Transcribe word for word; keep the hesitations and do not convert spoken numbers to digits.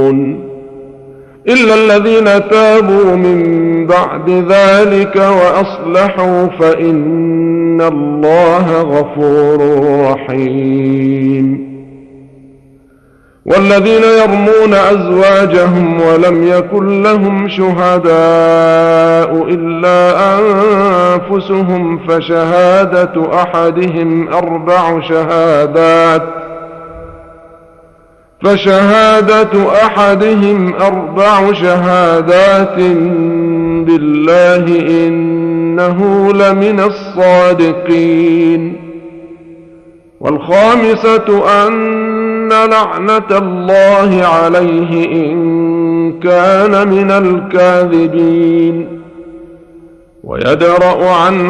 إلا الذين تابوا من بعد ذلك وأصلحوا فإن الله غفور رحيم. والذين يرمون أزواجهم ولم يكن لهم شهداء إلا أنفسهم فشهادة أحدهم أربع شهادات فشهادة أحدهم أربع شهادات بالله إنه لمن الصادقين. والخامسة أن لعنة الله عليه إن كان من الكاذبين. ويدرأ عنه